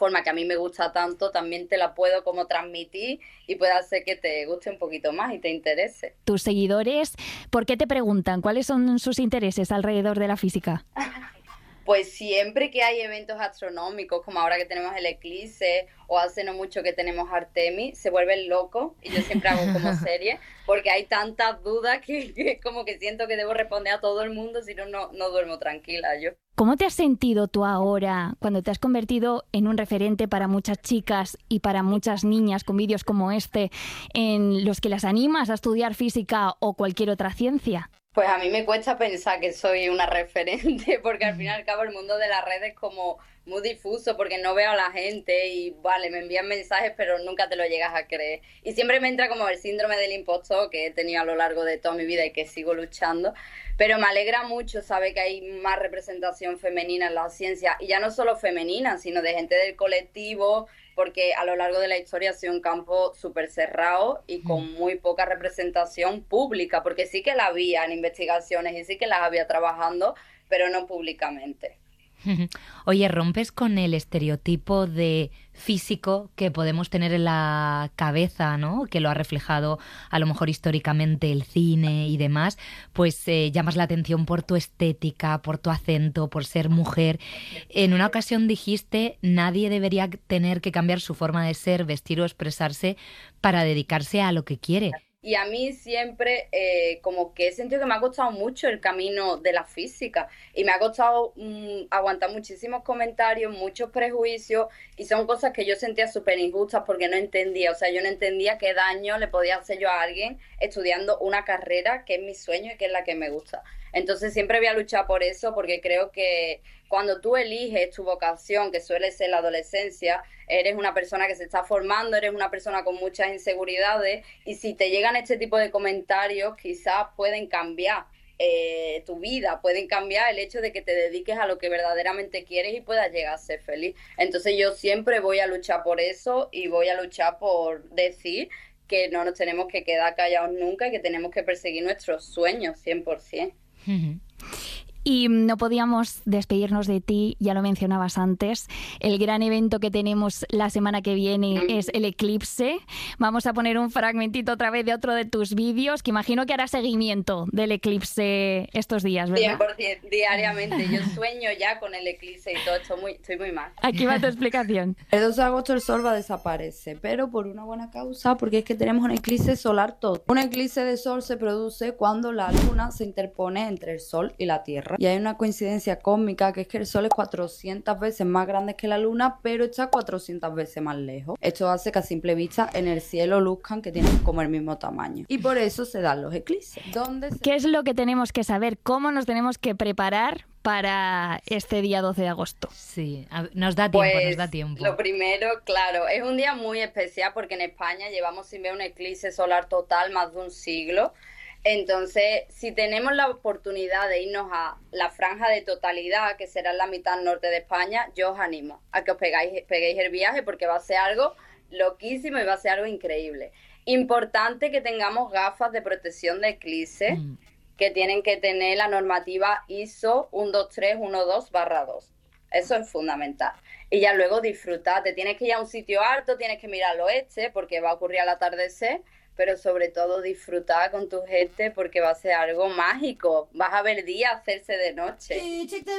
forma que a mí me gusta tanto, también te la puedo como transmitir y puede hacer que te guste un poquito más y te interese. Tus seguidores, ¿por qué te preguntan? ¿Cuáles son sus intereses alrededor de la física? Pues siempre que hay eventos astronómicos, como ahora que tenemos el eclipse o hace no mucho que tenemos Artemis, se vuelven locos y yo siempre hago como serie porque hay tantas dudas que como que siento que debo responder a todo el mundo, si no, no duermo tranquila yo. ¿Cómo te has sentido tú ahora cuando te has convertido en un referente para muchas chicas y para muchas niñas con vídeos como este, en los que las animas a estudiar física o cualquier otra ciencia? Pues a mí me cuesta pensar que soy una referente, porque al fin y al cabo el mundo de las redes es como muy difuso, porque no veo a la gente y vale, me envían mensajes, pero nunca te lo llegas a creer. Y siempre me entra como el síndrome del impostor que he tenido a lo largo de toda mi vida y que sigo luchando. Pero me alegra mucho saber que hay más representación femenina en la ciencia, y ya no solo femenina, sino de gente del colectivo, porque a lo largo de la historia ha sido un campo súper cerrado y con muy poca representación pública, porque sí que la había en investigaciones y sí que las había trabajando, pero no públicamente. Oye, ¿rompes con el estereotipo de físico que podemos tener en la cabeza, ¿no? Que lo ha reflejado a lo mejor históricamente el cine y demás? Pues llamas la atención por tu estética, por tu acento, por ser mujer. En una ocasión dijiste, nadie debería tener que cambiar su forma de ser, vestir o expresarse para dedicarse a lo que quiere. Y a mí siempre como que he sentido que me ha costado mucho el camino de la física y me ha costado aguantar muchísimos comentarios, muchos prejuicios, y son cosas que yo sentía súper injustas porque no entendía, o sea, yo no entendía qué daño le podía hacer yo a alguien estudiando una carrera que es mi sueño y que es la que me gusta. Entonces siempre voy a luchar por eso, porque creo que cuando tú eliges tu vocación, que suele ser la adolescencia, eres una persona que se está formando, eres una persona con muchas inseguridades, y si te llegan este tipo de comentarios, quizás pueden cambiar tu vida, pueden cambiar el hecho de que te dediques a lo que verdaderamente quieres y puedas llegar a ser feliz. Entonces yo siempre voy a luchar por eso y voy a luchar por decir que no nos tenemos que quedar callados nunca y que tenemos que perseguir nuestros sueños 100%. Y no podíamos despedirnos de ti, ya lo mencionabas antes. El gran evento que tenemos la semana que viene es el eclipse. Vamos a poner un fragmentito otra vez de otro de tus vídeos, que imagino que hará seguimiento del eclipse estos días, ¿verdad? 100% diariamente. Yo sueño ya con el eclipse y todo, estoy muy mal. Aquí va tu explicación. El 12 de agosto el sol va a desaparecer, pero por una buena causa, porque es que tenemos un eclipse solar total. Un eclipse de sol se produce cuando la luna se interpone entre el sol y la tierra. Y hay una coincidencia cósmica, que es que el sol es 400 veces más grande que la luna, pero está 400 veces más lejos. Esto hace que a simple vista en el cielo luzcan que tienen como el mismo tamaño. Y por eso se dan los eclipses. ¿Qué es lo que tenemos que saber? ¿Cómo nos tenemos que preparar para este día 12 de agosto? Sí, nos da tiempo, Pues, nos da tiempo. lo primero, claro, es un día muy especial porque en España llevamos sin ver un eclipse solar total más de un siglo. Entonces, si tenemos la oportunidad de irnos a la franja de totalidad, que será en la mitad norte de España, yo os animo a que os peguéis el viaje, porque va a ser algo loquísimo y va a ser algo increíble. Importante que tengamos gafas de protección de eclipse, que tienen que tener la normativa ISO 12312/2. Eso es fundamental. Y ya luego disfrutar. Te tienes que ir a un sitio alto, tienes que mirar al oeste porque va a ocurrir al atardecer, pero sobre todo disfrutar con tu gente porque va a ser algo mágico. Vas a ver día hacerse de noche.